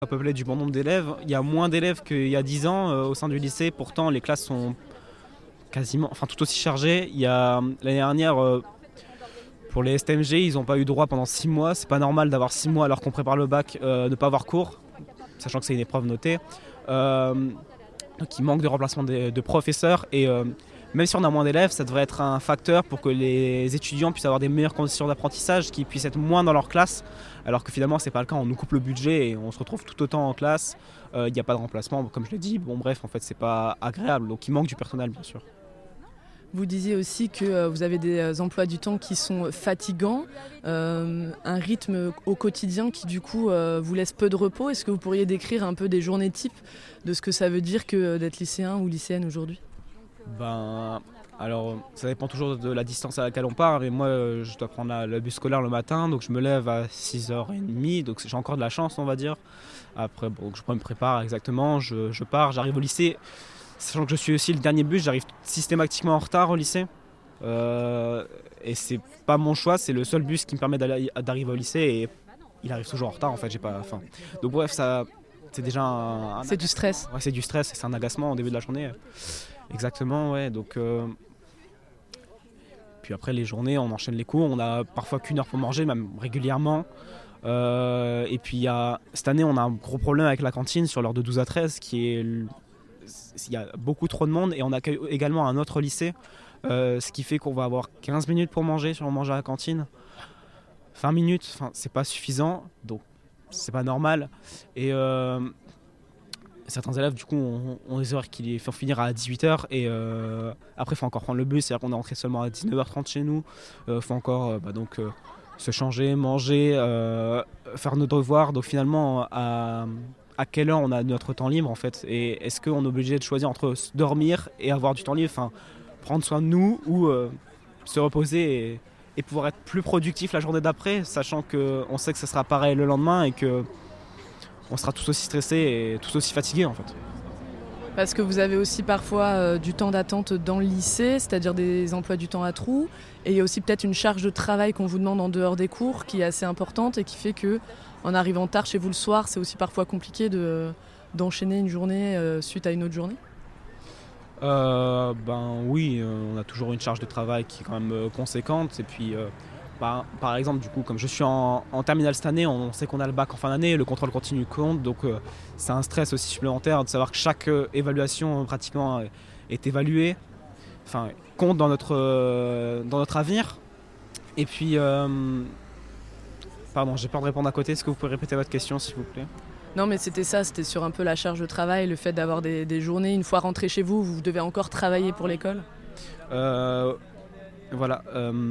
Peuplé du bon nombre d'élèves. Il y a moins d'élèves qu'il y a 10 ans au sein du lycée. Pourtant, les classes sont tout aussi chargées. Il y a l'année dernière, pour les STMG, ils n'ont pas eu droit pendant 6 mois. C'est pas normal d'avoir 6 mois alors qu'on prépare le bac, ne pas avoir cours, sachant que c'est une épreuve notée. Donc il manque de remplacement de professeurs et même si on a moins d'élèves, ça devrait être un facteur pour que les étudiants puissent avoir des meilleures conditions d'apprentissage, qu'ils puissent être moins dans leur classe, alors que finalement c'est pas le cas, on nous coupe le budget et on se retrouve tout autant en classe, il n'y a pas de remplacement, comme je l'ai dit, bon bref, en fait c'est pas agréable, donc il manque du personnel bien sûr. Vous disiez aussi que vous avez des emplois du temps qui sont fatigants, un rythme au quotidien qui du coup vous laisse peu de repos. Est-ce que vous pourriez décrire un peu des journées types de ce que ça veut dire que d'être lycéen ou lycéenne aujourd'hui ? Alors ça dépend toujours de la distance à laquelle on part, mais moi je dois prendre le bus scolaire le matin, donc je me lève à 6h30, donc j'ai encore de la chance on va dire. Après je me prépare exactement, je pars, j'arrive au lycée, sachant que je suis aussi le dernier bus, j'arrive systématiquement en retard au lycée. Et c'est pas mon choix, c'est le seul bus qui me permet d'arriver au lycée et il arrive toujours en retard en fait, j'ai pas faim. Donc bref, ça c'est déjà c'est du stress. Ouais, c'est du stress et c'est un agacement au début de la journée. Exactement, ouais. Donc, puis après les journées, on enchaîne les cours. On a parfois qu'une heure pour manger, même régulièrement. Et puis cette année, on a un gros problème avec la cantine sur l'heure de 12 à 13, il y a beaucoup trop de monde et on accueille également un autre lycée, ce qui fait qu'on va avoir 15 minutes pour manger si on mange à la cantine. 20 minutes, c'est pas suffisant, donc c'est pas normal. Et certains élèves du coup ont des heures qui les font finir à 18h et après il faut encore prendre le bus, c'est-à-dire qu'on est rentré seulement à 19h30 chez nous, faut encore se changer, manger, faire nos devoirs, donc finalement à quelle heure on a notre temps libre en fait, et est-ce qu'on est obligé de choisir entre dormir et avoir du temps libre, prendre soin de nous ou se reposer et pouvoir être plus productif la journée d'après, sachant qu'on sait que ça sera pareil le lendemain et que on sera tous aussi stressés et tous aussi fatigués en fait. Parce que vous avez aussi parfois du temps d'attente dans le lycée, c'est-à-dire des emplois du temps à trous, et il y a aussi peut-être une charge de travail qu'on vous demande en dehors des cours qui est assez importante et qui fait que en arrivant tard chez vous le soir, c'est aussi parfois compliqué d'enchaîner une journée suite à une autre journée. Oui, on a toujours une charge de travail qui est quand même conséquente et puis par exemple, du coup, comme je suis en terminale cette année, on sait qu'on a le bac en fin d'année, le contrôle continu compte, donc c'est un stress aussi supplémentaire de savoir que chaque évaluation pratiquement est évaluée, compte dans notre avenir. Et puis, pardon, j'ai peur de répondre à côté, est-ce que vous pouvez répéter votre question s'il vous plaît ? Non mais c'était sur un peu la charge de travail, le fait d'avoir des journées, une fois rentré chez vous, vous devez encore travailler pour l'école ? Voilà.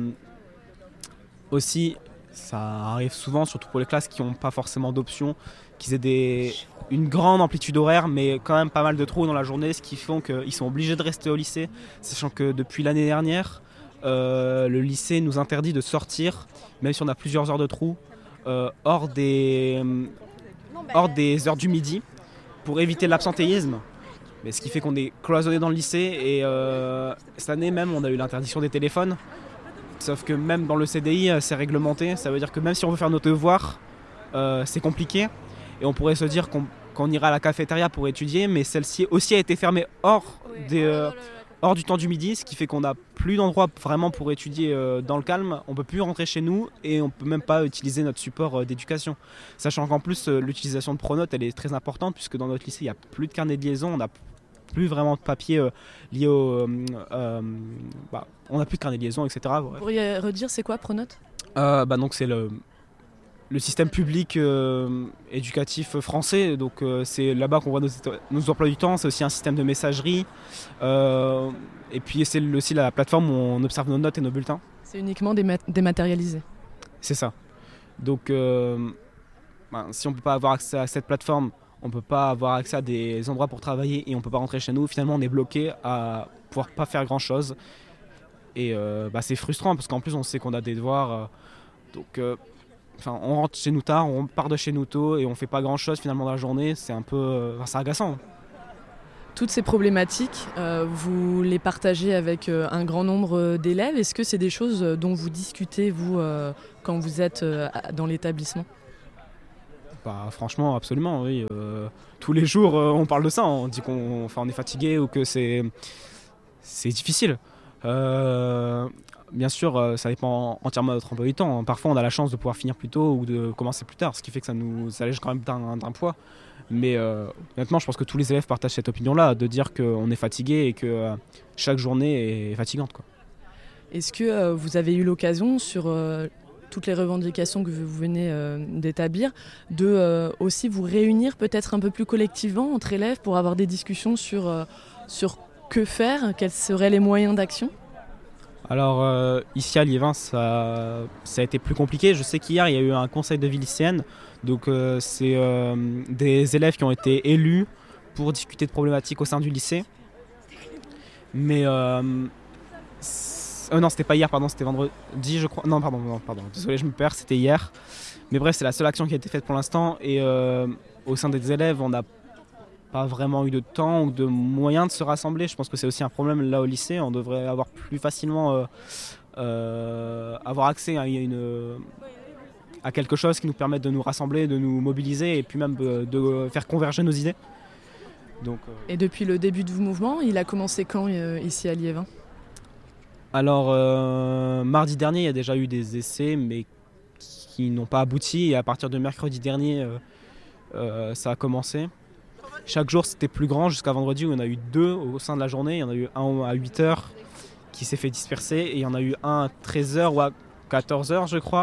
Aussi, ça arrive souvent, surtout pour les classes qui n'ont pas forcément d'options, qu'ils aient une grande amplitude horaire, mais quand même pas mal de trous dans la journée, ce qui fait qu'ils sont obligés de rester au lycée, sachant que depuis l'année dernière, le lycée nous interdit de sortir, même si on a plusieurs heures de trous, hors des heures du midi, pour éviter l'absentéisme. Mais ce qui fait qu'on est cloisonné dans le lycée, et cette année même, on a eu l'interdiction des téléphones. Sauf que même dans le CDI, c'est réglementé. Ça veut dire que même si on veut faire nos devoirs, c'est compliqué. Et on pourrait se dire qu'on ira à la cafétéria pour étudier, mais celle-ci aussi a été fermée hors du temps du midi, ce qui fait qu'on n'a plus d'endroit vraiment pour étudier dans le calme. On ne peut plus rentrer chez nous et on ne peut même pas utiliser notre support d'éducation. Sachant qu'en plus, l'utilisation de Pronote, elle est très importante, puisque dans notre lycée, il n'y a plus de carnet de liaison. On n'a plus vraiment de papier lié au... on n'a plus de carnet de liaison, etc. Vous pourriez redire, c'est quoi Pronote ? Donc c'est le système public éducatif français. Donc c'est là-bas qu'on voit nos emplois du temps. C'est aussi un système de messagerie. Et puis c'est aussi la plateforme où on observe nos notes et nos bulletins. C'est uniquement dématérialisé. C'est ça. Donc si on ne peut pas avoir accès à cette plateforme, on ne peut pas avoir accès à des endroits pour travailler et on ne peut pas rentrer chez nous. Finalement, on est bloqué à pouvoir pas faire grand-chose. Et c'est frustrant parce qu'en plus, on sait qu'on a des devoirs. On rentre chez nous tard, on part de chez nous tôt et on ne fait pas grand-chose finalement dans la journée. C'est un peu... c'est agaçant. Toutes ces problématiques, vous les partagez avec un grand nombre d'élèves. Est-ce que c'est des choses dont vous discutez, vous, quand vous êtes dans l'établissement ? Bah, franchement, absolument, oui. Tous les jours, on parle de ça. On dit qu'on est fatigué ou que c'est difficile. Bien sûr, ça dépend entièrement de notre emploi du temps. Parfois, on a la chance de pouvoir finir plus tôt ou de commencer plus tard, ce qui fait que ça nous allège quand même d'un poids. Mais honnêtement, je pense que tous les élèves partagent cette opinion-là, de dire qu'on est fatigué et que chaque journée est fatigante, quoi. Est-ce que vous avez eu l'occasion, sur toutes les revendications que vous venez d'établir, de aussi vous réunir peut-être un peu plus collectivement entre élèves pour avoir des discussions sur que faire, quels seraient les moyens d'action ? Alors ici à Liévin, ça a été plus compliqué. Je sais qu'hier, il y a eu un conseil de vie lycéenne. Donc c'est des élèves qui ont été élus pour discuter de problématiques au sein du lycée. Mais non, c'était pas hier, pardon, c'était vendredi, je crois. Non, pardon, désolé, je me perds, c'était hier. Mais bref, c'est la seule action qui a été faite pour l'instant. Et au sein des élèves, on n'a pas vraiment eu de temps ou de moyens de se rassembler. Je pense que c'est aussi un problème là au lycée. On devrait avoir plus facilement avoir accès à quelque chose qui nous permette de nous rassembler, de nous mobiliser et puis même de faire converger nos idées. Donc, Et depuis le début du mouvement, il a commencé quand ici à Liévin ? Alors, mardi dernier, il y a déjà eu des essais, mais qui n'ont pas abouti. Et à partir de mercredi dernier, ça a commencé. Chaque jour, c'était plus grand jusqu'à vendredi où il y en a eu 2 au sein de la journée. Il y en a eu un à 8h qui s'est fait disperser et il y en a eu un à 13h ou à 14h, je crois.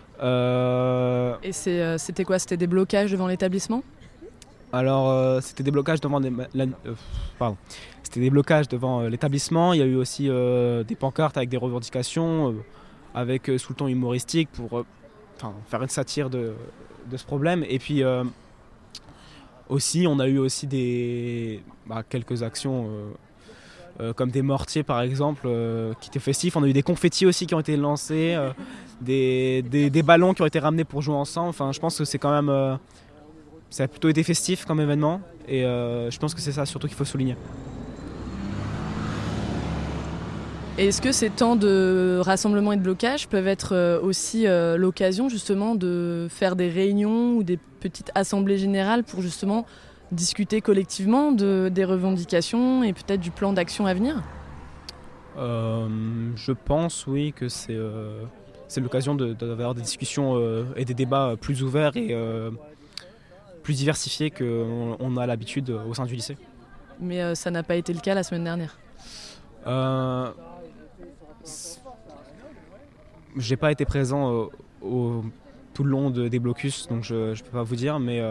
Et c'était quoi ? C'était des blocages devant l'établissement ? Alors, c'était des blocages devant C'était des blocages devant l'établissement. Il y a eu aussi des pancartes avec des revendications, avec sous le ton humoristique pour faire une satire de ce problème. Et puis aussi, on a eu aussi quelques actions comme des mortiers par exemple qui étaient festifs. On a eu des confettis aussi qui ont été lancés, des ballons qui ont été ramenés pour jouer ensemble. Enfin, je pense que c'est quand même ça a plutôt été festif comme événement et je pense que c'est ça surtout qu'il faut souligner. Et est-ce que ces temps de rassemblement et de blocage peuvent être aussi l'occasion justement de faire des réunions ou des petites assemblées générales pour justement discuter collectivement des revendications et peut-être du plan d'action à venir ? Je pense oui que c'est l'occasion d'avoir des discussions et des débats plus ouverts et plus diversifiés qu'on a l'habitude au sein du lycée. Mais ça n'a pas été le cas la semaine dernière. J'ai pas été présent tout le long des blocus, donc je peux pas vous dire, mais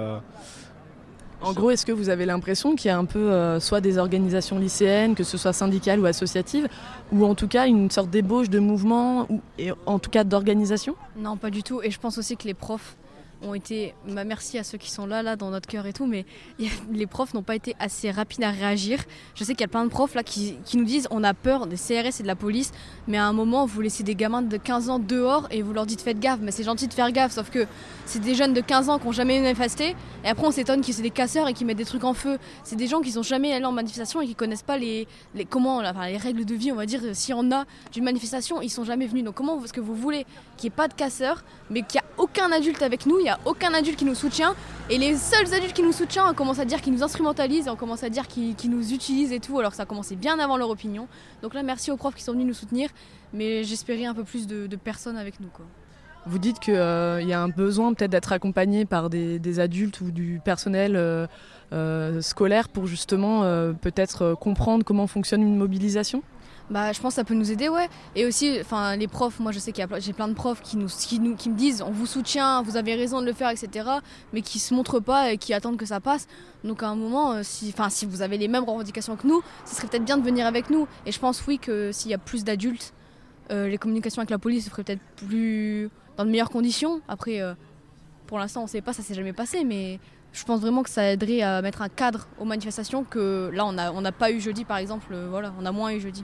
en gros, est-ce que vous avez l'impression qu'il y a un peu soit des organisations lycéennes, que ce soit syndicales ou associatives, ou en tout cas une sorte d'ébauche de mouvement, et en tout cas d'organisation ? Non, pas du tout. Et je pense aussi que les profs ont été, merci à ceux qui sont là dans notre cœur et tout, mais les profs n'ont pas été assez rapides à réagir. Je sais qu'il y a plein de profs là qui nous disent on a peur des CRS et de la police, mais à un moment vous laissez des gamins de 15 ans dehors et vous leur dites faites gaffe, mais c'est gentil de faire gaffe, sauf que c'est des jeunes de 15 ans qui n'ont jamais manifesté et après on s'étonne que c'est des casseurs et qui mettent des trucs en feu. C'est des gens qui sont jamais allés en manifestation et qui connaissent pas les règles de vie, on va dire, s'il y en a d'une manifestation, ils sont jamais venus. Donc comment est-ce que vous voulez qu'il n'y ait pas de casseurs, mais qu'il n'y a aucun adulte avec nous, il n'y a aucun adulte qui nous soutient, et les seuls adultes qui nous soutiennent, on commence à dire qu'ils nous instrumentalisent, on commence à dire qu'ils nous utilisent et tout, alors que ça a commencé bien avant leur opinion. Donc là, merci aux profs qui sont venus nous soutenir, mais j'espérais un peu plus de personnes avec nous, quoi. Vous dites qu'il y a un besoin peut-être d'être accompagné par des adultes ou du personnel scolaire pour justement peut-être comprendre comment fonctionne une mobilisation ? Je pense que ça peut nous aider, ouais. Et aussi, les profs, moi je sais j'ai plein de profs qui me disent on vous soutient, vous avez raison de le faire, etc. Mais qui se montrent pas et qui attendent que ça passe. Donc à un moment, si vous avez les mêmes revendications que nous, ce serait peut-être bien de venir avec nous. Et je pense oui que s'il y a plus d'adultes, les communications avec la police se feraient peut-être plus dans de meilleures conditions. Après, pour l'instant on sait pas, ça s'est jamais passé, mais je pense vraiment que ça aiderait à mettre un cadre aux manifestations que là on n'a pas eu jeudi par exemple, on a moins eu jeudi.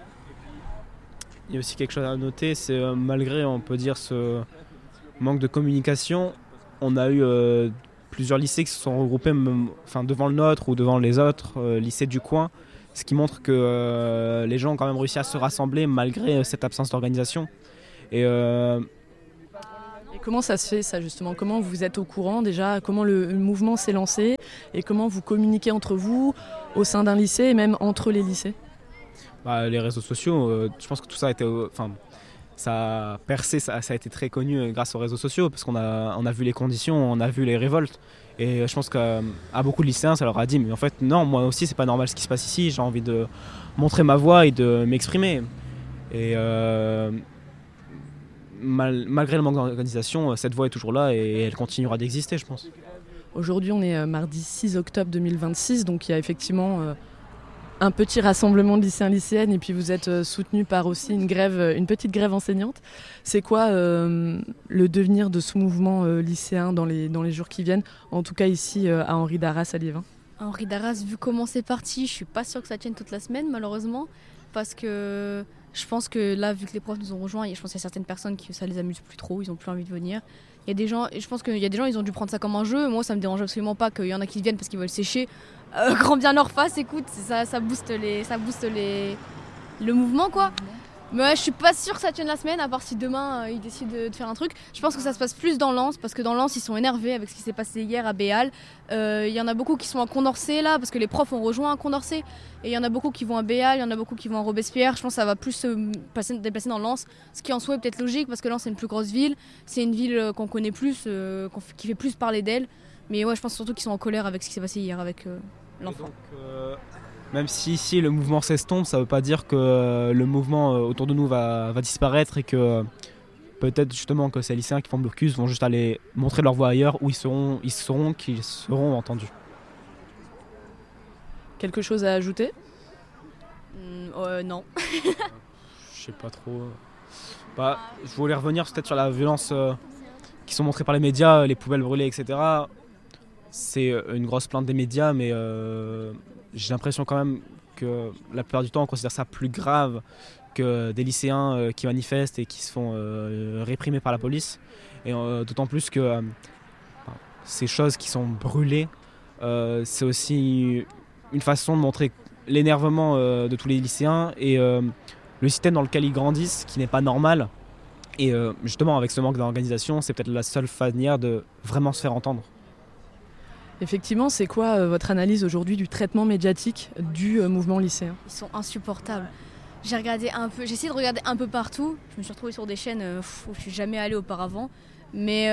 Il y a aussi quelque chose à noter, c'est malgré, on peut dire, ce manque de communication, on a eu plusieurs lycées qui se sont regroupés devant le nôtre ou devant les autres lycées du coin, ce qui montre que les gens ont quand même réussi à se rassembler malgré cette absence d'organisation. Et Et comment ça se fait ça justement? Comment vous êtes au courant déjà? Comment le mouvement s'est lancé? Et comment vous communiquez entre vous au sein d'un lycée et même entre les lycées? Les réseaux sociaux, je pense que tout ça a été, ça a percé, ça a été très connu grâce aux réseaux sociaux parce on a vu les conditions, on a vu les révoltes. Et je pense qu'à beaucoup de lycéens, ça leur a dit mais en fait non, moi aussi c'est pas normal ce qui se passe ici, j'ai envie de montrer ma voix et de m'exprimer. Et malgré le manque d'organisation, cette voix est toujours là et elle continuera d'exister, je pense. Aujourd'hui, on est mardi 6 octobre 2026, donc il y a effectivement un petit rassemblement de lycéens lycéennes et puis vous êtes soutenu par aussi une petite grève enseignante. C'est quoi le devenir de ce mouvement lycéen dans les jours qui viennent, en tout cas ici à Henri d'Arras à Liévin? Henri d'Arras, vu comment c'est parti, je suis pas sûre que ça tienne toute la semaine malheureusement, parce que je pense que là, vu que les profs nous ont rejoints, je pense qu'il y a certaines personnes qui ça les amuse plus trop, ils ont plus envie de venir. Il y a des gens, et je pense qu'il y a des gens, ils ont dû prendre ça comme un jeu. Moi, ça me dérange absolument pas qu'il y en a qui viennent parce qu'ils veulent sécher. Grand bien leur face, écoute, ça booste le mouvement, quoi. Mais ouais, je suis pas sûre que ça tienne la semaine, à part si demain ils décident de faire un truc. Je pense que ça se passe plus dans Lens, parce que dans Lens ils sont énervés avec ce qui s'est passé hier à Béal. Il y en a beaucoup qui sont à Condorcet là, parce que les profs ont rejoint à Condorcet. Et il y en a beaucoup qui vont à Béal, il y en a beaucoup qui vont à Robespierre. Je pense que ça va plus se déplacer dans Lens, ce qui en soi est peut-être logique, parce que Lens c'est une plus grosse ville. C'est une ville qu'on connaît plus, qui fait plus parler d'elle. Mais ouais, je pense surtout qu'ils sont en colère avec ce qui s'est passé hier avec l'enfant. Même si ici le mouvement s'estompe, ça ne veut pas dire que le mouvement autour de nous va disparaître et que peut-être justement que ces lycéens qui font blocus vont juste aller montrer leur voix ailleurs où ils sauront qu'ils seront entendus. Quelque chose à ajouter? Non. Je sais pas trop. Je voulais revenir peut-être sur la violence qui sont montrées par les médias, les poubelles brûlées, etc. C'est une grosse plainte des médias, mais j'ai l'impression quand même que la plupart du temps on considère ça plus grave que des lycéens qui manifestent et qui se font réprimer par la police. Et d'autant plus que ces choses qui sont brûlées, c'est aussi une façon de montrer l'énervement de tous les lycéens et le système dans lequel ils grandissent, qui n'est pas normal. Et justement avec ce manque d'organisation, c'est peut-être la seule manière de vraiment se faire entendre. Effectivement, c'est quoi votre analyse aujourd'hui du traitement médiatique du mouvement lycéen? Ils sont insupportables. J'ai essayé de regarder un peu partout. Je me suis retrouvée sur des chaînes où je suis jamais allée auparavant. Mais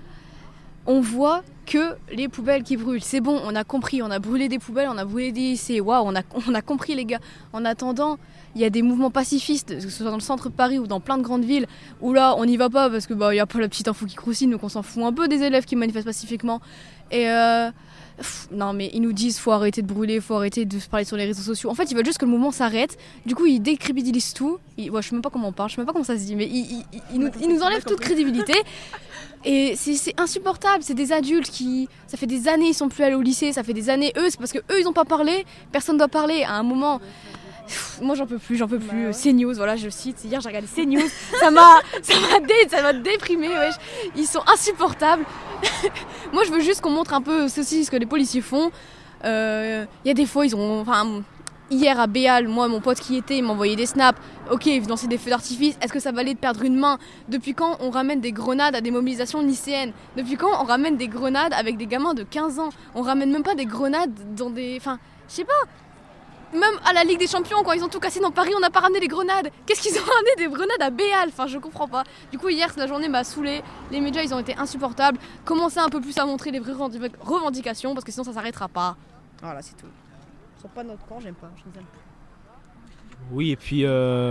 on voit que les poubelles qui brûlent. C'est bon, on a compris, on a brûlé des poubelles, on a brûlé des lycées. Waouh, on a compris les gars. En attendant, il y a des mouvements pacifistes, que ce soit dans le centre de Paris ou dans plein de grandes villes, où là, on n'y va pas parce que il y a pas la petite info qui croustille, donc on s'en fout un peu des élèves qui manifestent pacifiquement. Et non mais ils nous disent faut arrêter de brûler, faut arrêter de se parler sur les réseaux sociaux. En fait ils veulent juste que le mouvement s'arrête. Du coup ils décrédibilisent tout. Je sais même pas comment on parle, je sais même pas comment ça se dit, mais ils nous enlèvent toute crédibilité. Et c'est insupportable, c'est des adultes ça fait des années ils sont plus allés au lycée, ça fait des années c'est parce que eux ils ont pas parlé, personne doit parler à un moment. Moi j'en peux plus. CNews, voilà, je cite, hier j'ai regardé CNews, ça m'a déprimé, wesh. Ils sont insupportables. Moi je veux juste qu'on montre un peu ce que les policiers font. Il y a des fois hier à Béal, moi mon pote qui était, il m'envoyait des snaps. Ok, ils lançaient des feux d'artifice, est-ce que ça valait de perdre une main? Depuis quand on ramène des grenades à des mobilisations lycéennes? Depuis quand on ramène des grenades avec des gamins de 15 ans? On ramène même pas des grenades dans des... Enfin, je sais pas. Même à la Ligue des Champions, quand ils ont tout cassé dans Paris, on n'a pas ramené les grenades. Qu'est-ce qu'ils ont ramené des grenades à Béal? Enfin, je comprends pas. Du coup, hier, la journée m'a saoulée. Les médias, ils ont été insupportables. Commencez un peu plus à montrer les vraies revendications, parce que sinon, ça s'arrêtera pas. Voilà, c'est tout. Ils sont pas de notre camp, j'aime pas. Je les aime pas. Oui, et puis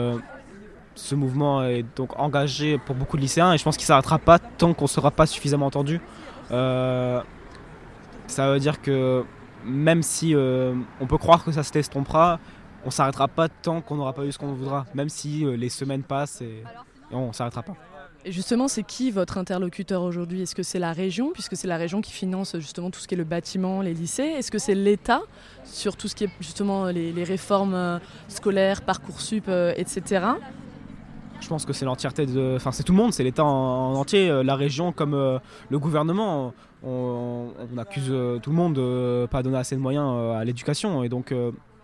ce mouvement est donc engagé pour beaucoup de lycéens, et je pense qu'il ne s'arrêtera pas tant qu'on ne sera pas suffisamment entendu. Ça veut dire que même si on peut croire que ça se estompera, on s'arrêtera pas tant qu'on n'aura pas eu ce qu'on voudra, même si les semaines passent et on s'arrêtera pas. Et justement, c'est qui votre interlocuteur aujourd'hui? Est-ce que c'est la région, puisque c'est la région qui finance justement tout ce qui est le bâtiment, les lycées? Est-ce que c'est l'État sur tout ce qui est justement les réformes scolaires, Parcoursup, etc. Je pense que c'est l'entièreté c'est tout le monde, c'est l'État en entier, la région comme le gouvernement. On accuse tout le monde de ne pas donner assez de moyens à l'éducation. Et donc,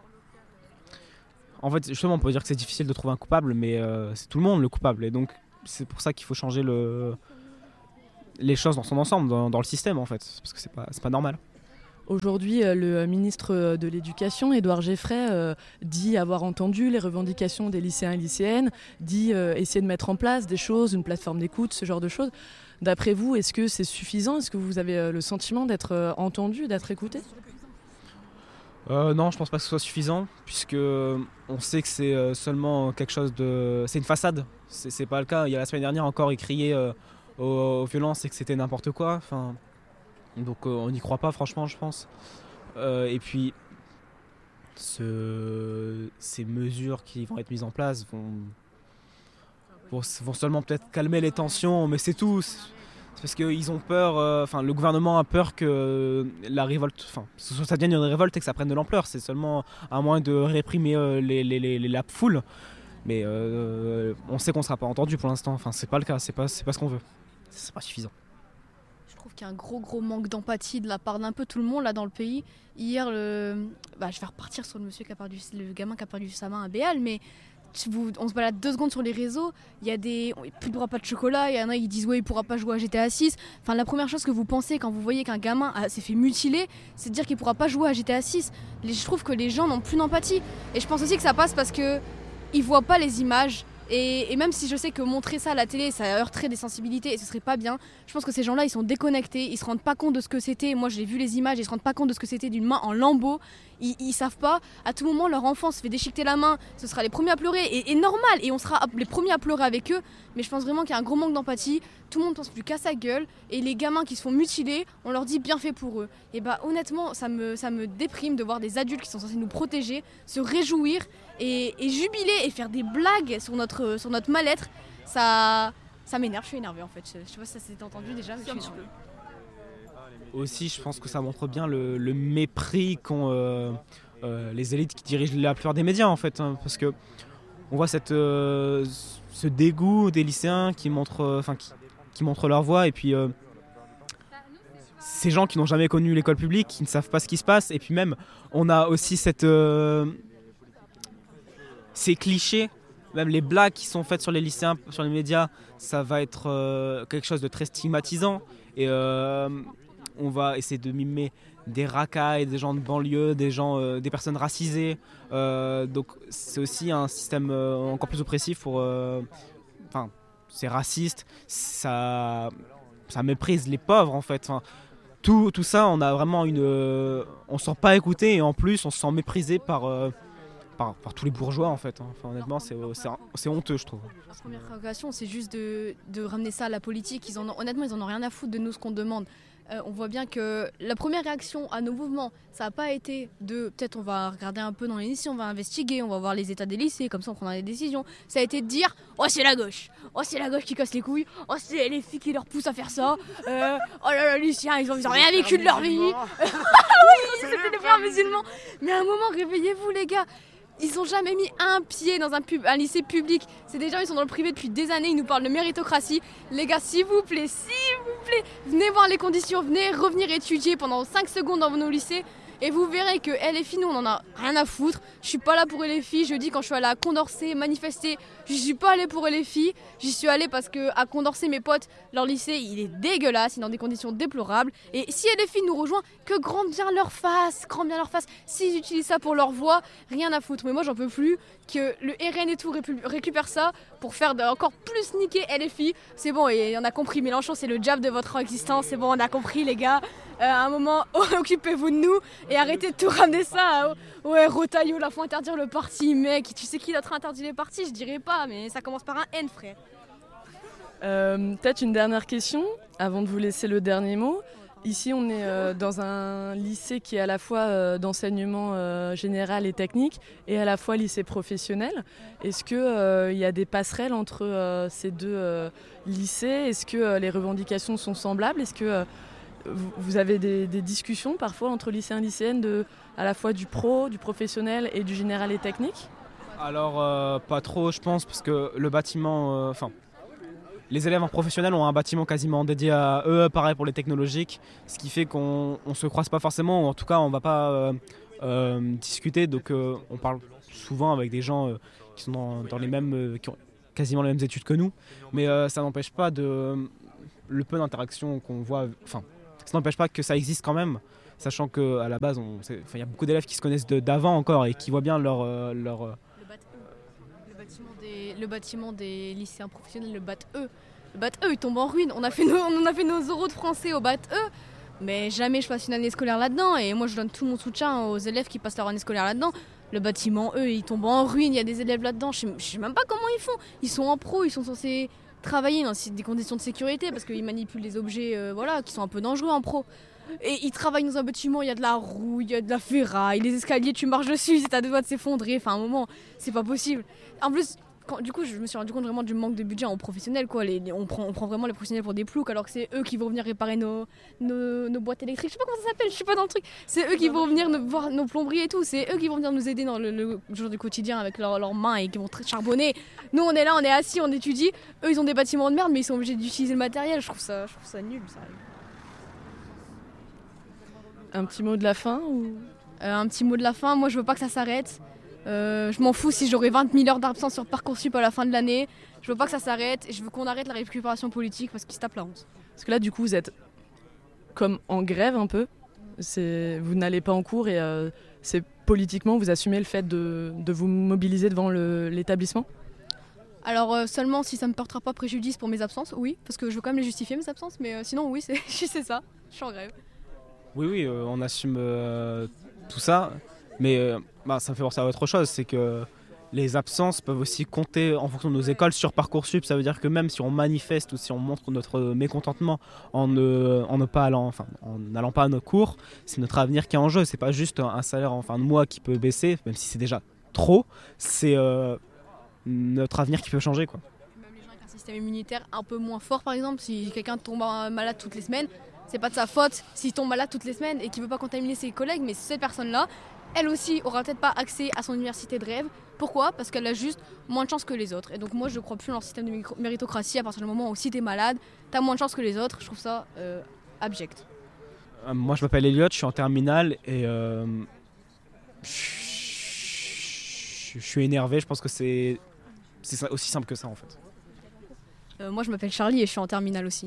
en fait, justement, on peut dire que c'est difficile de trouver un coupable, mais c'est tout le monde le coupable. Et donc, c'est pour ça qu'il faut changer les choses dans son ensemble, dans le système en fait, parce que c'est pas normal. Aujourd'hui, le ministre de l'Éducation, Édouard Geffray, dit avoir entendu les revendications des lycéens et lycéennes, dit essayer de mettre en place des choses, une plateforme d'écoute, ce genre de choses. D'après vous, est-ce que c'est suffisant ? Est-ce que vous avez le sentiment d'être entendu, d'être écouté ? Non, je pense pas que ce soit suffisant, puisque on sait que c'est seulement quelque chose de... C'est une façade, c'est pas le cas. Il y a la semaine dernière encore, ils criaient aux violences et que c'était n'importe quoi. Enfin, donc on n'y croit pas, franchement, je pense. Et puis, ces mesures qui vont être mises en place vont seulement peut-être calmer les tensions, mais c'est tout. C'est parce qu'ils ont peur, le gouvernement a peur que la révolte, ça devienne une révolte et que ça prenne de l'ampleur. C'est seulement un moyen de réprimer la foule. Mais on sait qu'on ne sera pas entendu pour l'instant. Enfin, c'est pas le cas, c'est pas ce qu'on veut. C'est pas suffisant. Je trouve qu'il y a un gros manque d'empathie de la part d'un peu tout le monde là dans le pays. Hier, je vais repartir sur le gamin qui a perdu sa main à Béal, mais on se balade 2 secondes sur les réseaux, il y a plus de repas de chocolat, il y en a qui disent ouais il pourra pas jouer à GTA 6. Enfin, la première chose que vous pensez quand vous voyez qu'un gamin s'est fait mutiler, c'est de dire qu'il pourra pas jouer à GTA 6. Je trouve que les gens n'ont plus d'empathie. Et je pense aussi que ça passe parce que ils voient pas les images. Et même si je sais que montrer ça à la télé, ça heurterait des sensibilités et ce serait pas bien, je pense que ces gens-là, ils sont déconnectés, ils se rendent pas compte de ce que c'était. Moi, j'ai vu les images, ils se rendent pas compte de ce que c'était d'une main en lambeaux. Ils savent pas. À tout moment, leur enfant se fait déchiqueter la main, ce sera les premiers à pleurer et normal. Et on sera les premiers à pleurer avec eux. Mais je pense vraiment qu'il y a un gros manque d'empathie. Tout le monde pense plus qu'à sa gueule. Et les gamins qui se font mutiler, on leur dit bien fait pour eux. Et honnêtement, ça me déprime de voir des adultes qui sont censés nous protéger se réjouir et jubiler et faire des blagues sur notre mal-être. Ça m'énerve, je suis énervée en fait. Je sais pas si ça s'est entendu déjà, mais je suis énervée. Aussi, je pense que ça montre bien le mépris qu'ont les élites qui dirigent la plupart des médias en fait, hein, parce que on voit ce dégoût des lycéens qui montrent leur voix, et puis ces gens qui n'ont jamais connu l'école publique, qui ne savent pas ce qui se passe, et puis même on a aussi ces clichés, même les blagues qui sont faites sur les lycéens, sur les médias, ça va être quelque chose de très stigmatisant, et on va essayer de mimer des racailles, des gens de banlieue, des personnes racisées. Donc c'est aussi un système encore plus oppressif c'est raciste, ça méprise les pauvres en fait. Tout ça, on a vraiment on se sent pas écouté, et en plus on se sent méprisé par tous les bourgeois en fait. Honnêtement, c'est honteux, je trouve. La première réaction, c'est juste de ramener ça à la politique. Honnêtement, ils en ont rien à foutre de nous, ce qu'on demande. On voit bien que la première réaction à nos mouvements, ça n'a pas été peut-être on va regarder un peu dans les lycées, on va investiguer, on va voir les états des lycées, comme ça on prendra des décisions. Ça a été de dire oh c'est la gauche qui casse les couilles, oh c'est les filles qui leur poussent à faire ça, oh là là les lycéens ils ont rien vécu de leur vie. Oui, c'était les frères musulmans. Mais à un moment, réveillez-vous les gars. Ils ont jamais mis un pied dans un lycée public. C'est des gens, ils sont dans le privé depuis des années, ils nous parlent de méritocratie. Les gars, s'il vous plaît, venez voir les conditions, venez revenir étudier pendant 5 secondes dans nos lycées. Et vous verrez que LFI, nous on en a rien à foutre. Je suis pas là pour LFI, je dis quand je suis allée à Condorcet manifester, je suis pas allée pour LFI. J'y suis allée parce que à Condorcet, mes potes, leur lycée il est dégueulasse, il est dans des conditions déplorables. Et si LFI nous rejoint, que grand bien leur fasse. S'ils utilisent ça pour leur voix, rien à foutre. Mais moi j'en peux plus que le RN et tout récupère ça pour faire encore plus niquer LFI. C'est bon, et on a compris, Mélenchon c'est le jab de votre existence, c'est bon, on a compris les gars. À un moment, occupez-vous de nous et arrêtez de tout ramener ça. Ouais, Rotaillot, là, faut interdire le parti. Mec, tu sais qui d'autre a interdit les partis? Je dirais pas, mais ça commence par un N, frère. Peut-être une dernière question, avant de vous laisser le dernier mot. Ici, on est dans un lycée qui est à la fois d'enseignement général et technique, et à la fois lycée professionnel. Est-ce qu'il y a des passerelles entre ces deux lycées? Est-ce que les revendications sont semblables? Est-ce que vous avez des discussions parfois entre lycéens et lycéennes à la fois du professionnel et du général et technique? Alors pas trop, je pense, parce que le bâtiment, les élèves en professionnel ont un bâtiment quasiment dédié à eux, pareil pour les technologiques, ce qui fait qu'on ne se croise pas forcément, ou en tout cas on ne va pas discuter, donc on parle souvent avec des gens qui sont dans les mêmes, qui ont quasiment les mêmes études que nous, mais ça n'empêche pas le peu d'interaction qu'on voit, enfin, ça n'empêche pas que ça existe quand même, sachant qu'à la base, il y a beaucoup d'élèves qui se connaissent d'avant encore et qui voient bien leur Le bâtiment des lycéens professionnels, le BAT-E. Le BAT-E, il tombe en ruine. On a fait nos euros de français au BAT-E, mais jamais je passe une année scolaire là-dedans. Et moi, je donne tout mon soutien aux élèves qui passent leur année scolaire là-dedans. Le bâtiment, eux, il tombe en ruine. Il y a des élèves là-dedans. Je sais même pas comment ils font. Ils sont en pro, ils sont censés travailler dans des conditions de sécurité parce qu'ils manipulent des objets qui sont un peu dangereux en pro. Et ils travaillent dans un bâtiment, il y a de la rouille, il y a de la ferraille, les escaliers, tu marches dessus, c'est à deux doigts de s'effondrer. Enfin, à un moment, c'est pas possible. En plus, du coup, je me suis rendu compte vraiment du manque de budget en professionnel, quoi. On prend vraiment les professionnels pour des ploucs, alors que c'est eux qui vont venir réparer nos boîtes électriques. Je sais pas comment ça s'appelle, je suis pas dans le truc. C'est eux qui vont venir voir nos plomberies et tout. C'est eux qui vont venir nous aider dans le jour du quotidien avec leurs mains et qui vont charbonner. Nous, on est là, on est assis, on étudie. Eux, ils ont des bâtiments de merde, mais ils sont obligés d'utiliser le matériel. Je trouve ça nul, ça. Un petit mot de la fin ou... Un petit mot de la fin, moi je veux pas que ça s'arrête. Je m'en fous si j'aurai 20 000 heures d'absence sur Parcoursup à la fin de l'année. Je veux pas que ça s'arrête et je veux qu'on arrête la récupération politique parce qu'ils se tapent la honte. Parce que là, du coup, vous êtes comme en grève un peu. Vous n'allez pas en cours et c'est politiquement, vous assumez le fait de vous mobiliser devant l'établissement ? Alors seulement si ça me portera pas préjudice pour mes absences, oui, parce que je veux quand même les justifier mes absences, mais sinon oui, c'est ça, je suis en grève. Oui, on assume tout ça, mais ça me fait penser à autre chose, c'est que les absences peuvent aussi compter en fonction de nos écoles sur Parcoursup. Ça veut dire que même si on manifeste ou si on montre notre mécontentement en n'allant pas à nos cours, c'est notre avenir qui est en jeu. C'est pas juste un salaire en fin de mois qui peut baisser, même si c'est déjà trop, c'est notre avenir qui peut changer, quoi. Même les gens avec un système immunitaire un peu moins fort, par exemple, si quelqu'un tombe malade toutes les semaines, c'est pas de sa faute s'il tombe malade toutes les semaines et qu'il veut pas contaminer ses collègues, mais cette personne-là, elle aussi aura peut-être pas accès à son université de rêve. Pourquoi ? Parce qu'elle a juste moins de chance que les autres. Et donc moi je crois plus dans leur système de méritocratie à partir du moment où si t'es malade, t'as moins de chance que les autres. Je trouve ça abject. Moi je m'appelle Elliot, je suis en terminale et je suis énervé. Je pense que c'est aussi simple que ça en fait. Moi je m'appelle Charlie et je suis en terminale aussi.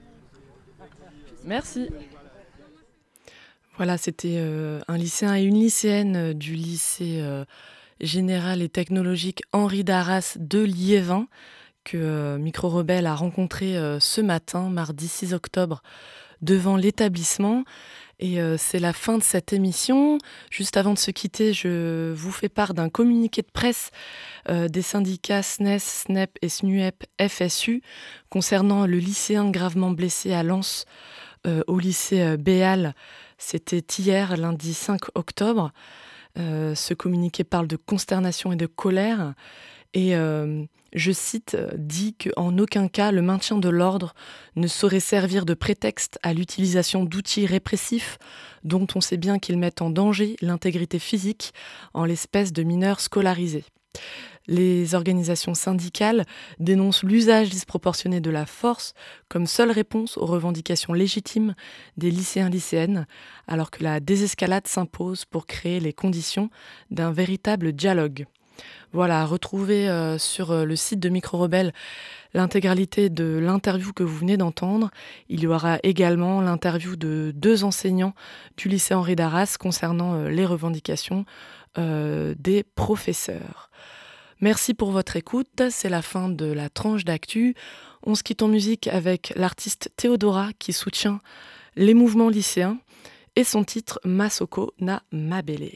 Merci. Voilà, c'était un lycéen et une lycéenne du lycée général et technologique Henri Darras de Liévin que Micro Rebelle a rencontré ce matin, mardi 6 octobre, devant l'établissement. Et c'est la fin de cette émission. Juste avant de se quitter, je vous fais part d'un communiqué de presse des syndicats SNES, SNEP et SNUEP FSU concernant le lycéen gravement blessé à Lens au lycée Béal. C'était hier, lundi 5 octobre. Ce communiqué parle de consternation et de colère. Et je cite, dit qu'en aucun cas le maintien de l'ordre ne saurait servir de prétexte à l'utilisation d'outils répressifs dont on sait bien qu'ils mettent en danger l'intégrité physique en l'espèce de mineurs scolarisés. Les organisations syndicales dénoncent l'usage disproportionné de la force comme seule réponse aux revendications légitimes des lycéens-lycéennes, alors que la désescalade s'impose pour créer les conditions d'un véritable dialogue. Voilà, retrouvez sur le site de Micro Rebelle l'intégralité de l'interview que vous venez d'entendre. Il y aura également l'interview de 2 enseignants du lycée Henri Darras concernant les revendications des professeurs. Merci pour votre écoute, c'est la fin de la tranche d'actu. On se quitte en musique avec l'artiste Théodora qui soutient les mouvements lycéens et son titre Masoko na Mabele.